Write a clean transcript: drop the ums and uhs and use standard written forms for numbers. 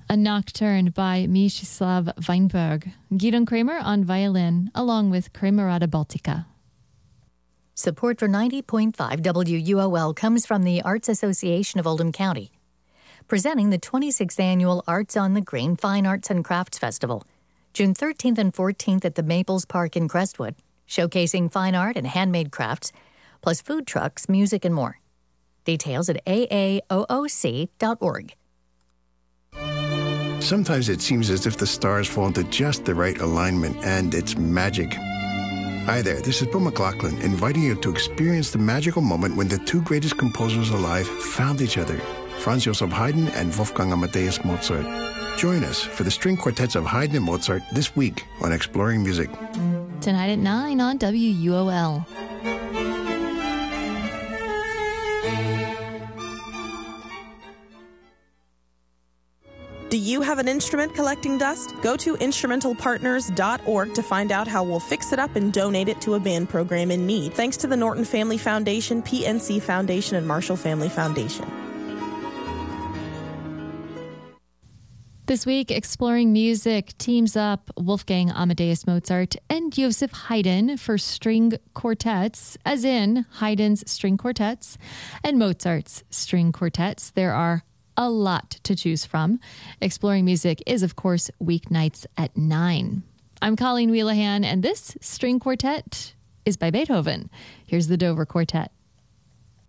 A Nocturne by Mieczysław Weinberg. Gidon Kramer on violin, along with Kramerata Baltica. Support for 90.5 WUOL comes from the Arts Association of Oldham County, presenting the 26th Annual Arts on the Green Fine Arts and Crafts Festival, June 13th and 14th at the Maples Park in Crestwood, showcasing fine art and handmade crafts, plus food trucks, music, and more. Details at aAOOC.org. Sometimes it seems as if the stars fall into just the right alignment, and it's magic. Hi there, this is Bill McLaughlin, inviting you to experience the magical moment when the two greatest composers alive found each other, Franz Joseph Haydn and Wolfgang Amadeus Mozart. Join us for the string quartets of Haydn and Mozart this week on Exploring Music. Tonight at 9 on WUOL. Do you have an instrument collecting dust? Go to instrumentalpartners.org to find out how we'll fix it up and donate it to a band program in need. Thanks to the Norton Family Foundation, PNC Foundation, and Marshall Family Foundation. This week, Exploring Music teams up Wolfgang Amadeus Mozart and Joseph Haydn for string quartets, as in Haydn's string quartets and Mozart's string quartets. There are a lot to choose from. Exploring Music is, of course, weeknights at 9. I'm Colleen Wheelahan, and this string quartet is by Beethoven. Here's the Dover Quartet.